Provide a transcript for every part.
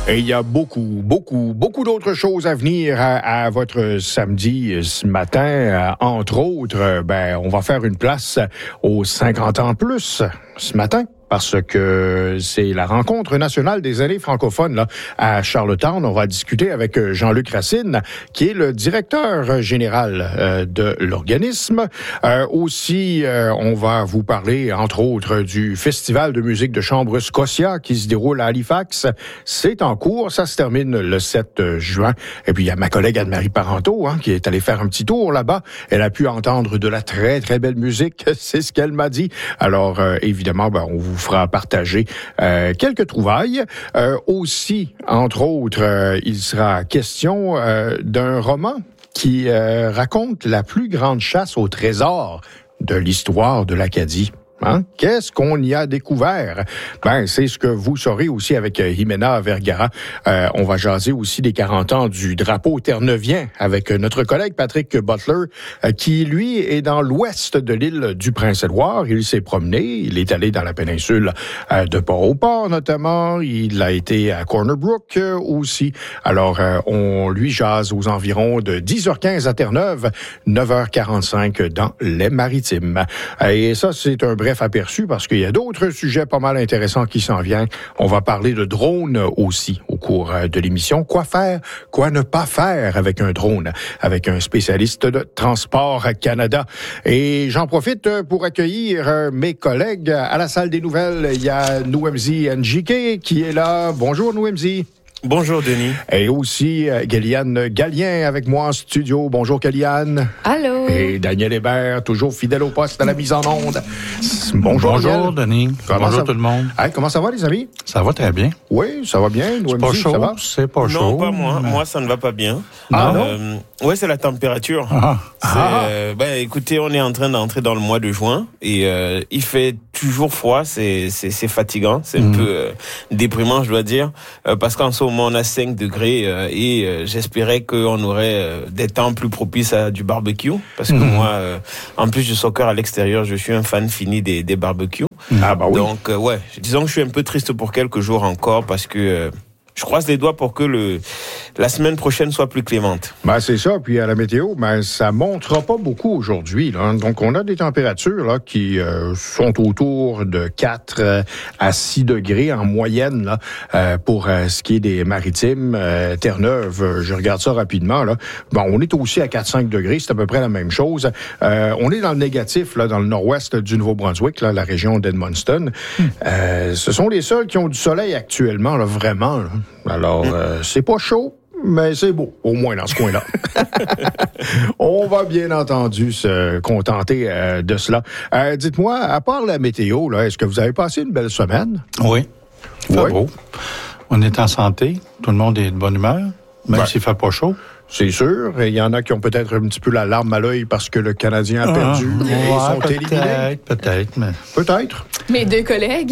Et il y a beaucoup d'autres choses à venir à votre samedi ce matin. Entre autres, on va faire une place aux 50 ans plus ce matin. Parce que c'est la rencontre nationale des aînés francophones là, à Charlottetown. On va discuter avec Jean-Luc Racine, qui est le directeur général de l'organisme. Aussi, on va vous parler, entre autres, du Festival de musique de chambre Scotia qui se déroule à Halifax. C'est en cours, ça se termine le 7 juin. Et puis, il y a ma collègue Anne-Marie Parenteau qui est allée faire un petit tour là-bas. Elle a pu entendre de la très, très belle musique. C'est ce qu'elle m'a dit. Alors, évidemment, on vous fera partager quelques trouvailles. Aussi, entre autres, il sera question d'un roman qui raconte la plus grande chasse au trésor de l'histoire de l'Acadie. Qu'est-ce qu'on y a découvert? C'est ce que vous saurez aussi avec Jimena Vergara. On va jaser aussi des 40 ans du drapeau terre-neuvien avec notre collègue Patrick Butler, qui, lui, est dans l'ouest de l'île du Prince-Édouard. Il s'est promené, il est allé dans la péninsule de Port-au-Port, notamment. Il a été à Corner Brook aussi. Alors, on lui jase aux environs de 10h15 à Terre-Neuve, 9h45 dans les Maritimes. Et ça, c'est un bref aperçu parce qu'il y a d'autres sujets pas mal intéressants qui s'en viennent. On va parler de drones aussi au cours de l'émission. Quoi faire, quoi ne pas faire avec un drone, avec un spécialiste de Transport Canada. Et j'en profite pour accueillir mes collègues à la salle des nouvelles. Il y a Nouemzi Njike qui est là. Bonjour Nouemzi. Bonjour Denis. Et aussi Kéliane Gallien avec moi en studio. Bonjour Kéliane. Allô. Et Daniel Hébert, toujours fidèle au poste à la mise en onde. Bonjour Denis. Bonjour tout le monde. Hey, comment ça va les amis? Ça va très bien. Oui, ça va bien. C'est pas chaud, c'est pas chaud. Non, pas moi. Moi, ça ne va pas bien. Non? Oui, c'est la température. Écoutez, on est en train d'entrer dans le mois de juin et il fait toujours froid. C'est fatigant. C'est un peu déprimant, je dois dire, parce qu'en ce moment, on a 5 degrés et j'espérais qu'on aurait des temps plus propices à du barbecue. Parce que moi, en plus du soccer à l'extérieur, je suis un fan fini des barbecues. Ah bah oui. Donc, disons que je suis un peu triste pour quelques jours encore parce que je croise les doigts pour que la semaine prochaine soit plus clémente. C'est ça. Puis à la météo, ça montera pas beaucoup aujourd'hui. Là. Donc, on a des températures là qui sont autour de 4 à 6 degrés en moyenne là, pour ce qui est des maritimes. Terre-Neuve, je regarde ça rapidement. Là. On est aussi à 4-5 degrés. C'est à peu près la même chose. On est dans le négatif là, dans le nord-ouest du Nouveau-Brunswick, là, la région d'Edmundston. Ce sont les seuls qui ont du soleil actuellement, là, vraiment. Là. Alors, c'est pas chaud, mais c'est beau, au moins dans ce coin-là. On va bien entendu se contenter de cela. Dites-moi, à part la météo, là, est-ce que vous avez passé une belle semaine? Oui, il fait beau. On est en santé, tout le monde est de bonne humeur, même s'il fait pas chaud. C'est sûr. Il y en a qui ont peut-être un petit peu la larme à l'œil parce que le Canadien a perdu et sont éliminés. Peut-être. Mes 2 collègues.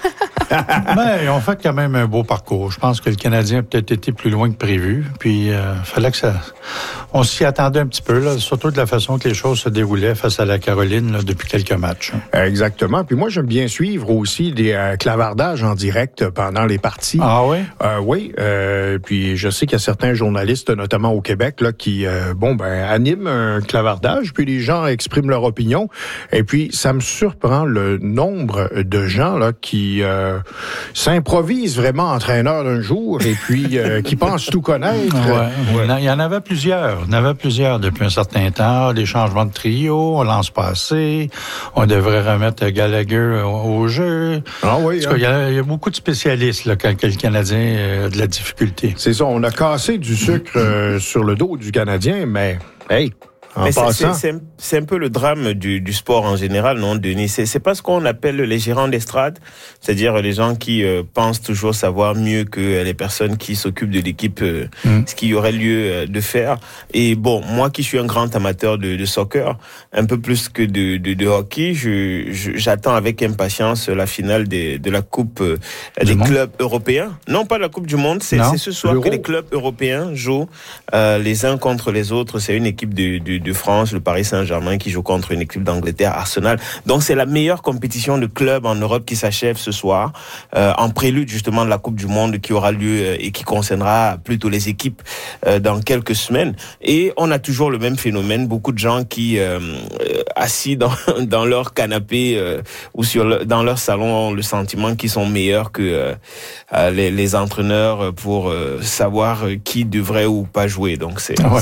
Mais on fait quand même un beau parcours. Je pense que le Canadien a peut-être été plus loin que prévu. Puis, fallait que ça... On s'y attendait un petit peu, là, surtout de la façon que les choses se déroulaient face à la Caroline là, depuis quelques matchs. Exactement. Puis moi, j'aime bien suivre aussi des clavardages en direct pendant les parties. Ah oui? Oui. Puis je sais qu'il y a certains journalistes, notamment au Québec, là, qui animent un clavardage, puis les gens expriment leur opinion. Et puis, ça me surprend le nombre de gens là qui s'improvisent vraiment entraîneurs d'un jour et puis qui pensent tout connaître. Ouais. Il y en avait plusieurs. Il y en avait plusieurs depuis un certain temps. Des changements de trio, on lance pas assez. On devrait remettre Gallagher au jeu. Ah oui. Il y a beaucoup de spécialistes là, quand le Canadien a de la difficulté. C'est ça. On a cassé du sucre sur le dos du Canadien, mais hey... C'est un peu le drame du sport en général, non, Denis? C'est pas ce qu'on appelle les gérants d'estrade, c'est-à-dire les gens qui pensent toujours savoir mieux que les personnes qui s'occupent de l'équipe, ce qu'il y aurait lieu de faire. Et bon, moi qui suis un grand amateur de soccer, un peu plus que de hockey, j'attends avec impatience la finale de la Coupe des clubs européens. Non, pas la Coupe du Monde, c'est ce soir que les clubs européens jouent les uns contre les autres. C'est une équipe de de France, le Paris Saint-Germain qui joue contre une équipe d'Angleterre, Arsenal. Donc c'est la meilleure compétition de clubs en Europe qui s'achève ce soir, en prélude justement de la Coupe du Monde qui aura lieu et qui concernera plutôt les équipes dans quelques semaines. Et on a toujours le même phénomène, beaucoup de gens qui assis dans leur canapé ou dans leur salon ont le sentiment qu'ils sont meilleurs que les entraîneurs pour savoir qui devrait ou pas jouer. Donc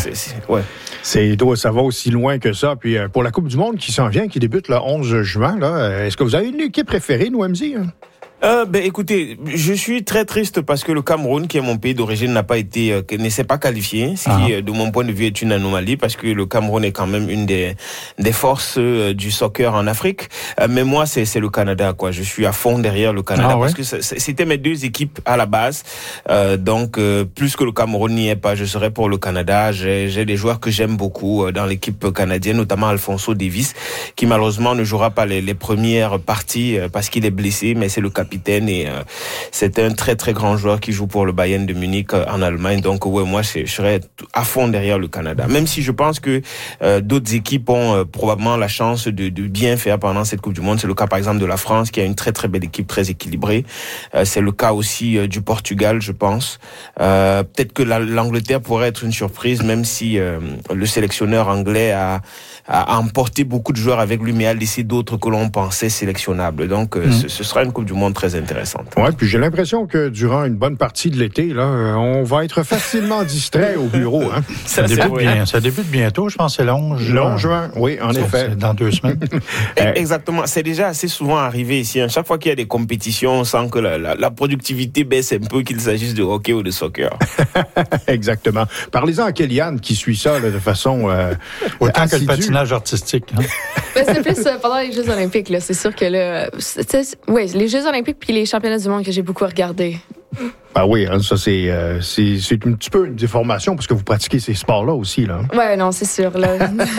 ça va aussi loin que ça. Puis pour la Coupe du Monde qui s'en vient, qui débute le 11 juin, là, est-ce que vous avez une équipe préférée, Nouamzi? Écoutez, je suis très triste parce que le Cameroun, qui est mon pays d'origine, ne s'est pas qualifié, ce qui, de mon point de vue, est une anomalie parce que le Cameroun est quand même une des forces du soccer en Afrique. Mais moi, c'est le Canada, quoi. Je suis à fond derrière le Canada parce que c'était mes deux équipes à la base. Donc, plus que le Cameroun n'y est pas, je serais pour le Canada. J'ai des joueurs que j'aime beaucoup dans l'équipe canadienne, notamment Alphonso Davies, qui malheureusement ne jouera pas les premières parties parce qu'il est blessé, mais c'est le capitaine et c'est un très très grand joueur qui joue pour le Bayern de Munich en Allemagne. Donc moi je serais à fond derrière le Canada. Même si je pense que d'autres équipes ont probablement la chance de bien faire pendant cette Coupe du Monde. C'est le cas par exemple de la France qui a une très très belle équipe très équilibrée. C'est le cas aussi du Portugal, je pense. Peut-être que l'Angleterre pourrait être une surprise, même si le sélectionneur anglais a emporté beaucoup de joueurs avec lui, mais a laissé d'autres que l'on pensait sélectionnables. Donc ce sera une Coupe du Monde très intéressante. Ouais, puis j'ai l'impression que durant une bonne partie de l'été, là, on va être facilement distrait au bureau. Hein? Ça débute bientôt, je pense, c'est le 11 juin. Le 11 juin, oui, en effet. C'est dans 2 semaines. Exactement. C'est déjà assez souvent arrivé ici. Chaque fois qu'il y a des compétitions, on sent que la productivité baisse un peu, qu'il s'agisse de hockey ou de soccer. Exactement. Parlez-en à Kéliane qui suit ça là, de façon autant que le patinage artistique. Hein? C'est plus pendant les Jeux olympiques. Là. C'est sûr que là, les Jeux olympiques puis les championnats du monde que j'ai beaucoup regardé. Ben oui, hein, ça c'est un petit peu une déformation parce que vous pratiquez ces sports-là aussi, là. Ouais, non, c'est sûr, là.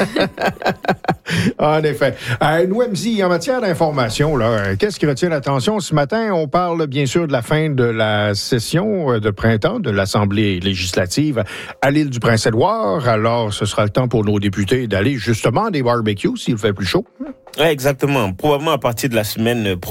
En effet. Nouamzi, en matière d'information, là, qu'est-ce qui retient l'attention ce matin? On parle bien sûr de la fin de la session de printemps de l'Assemblée législative à l'île du Prince-Édouard. Alors, ce sera le temps pour nos députés d'aller justement à des barbecues s'il fait plus chaud. Ouais, exactement. Probablement à partir de la semaine prochaine.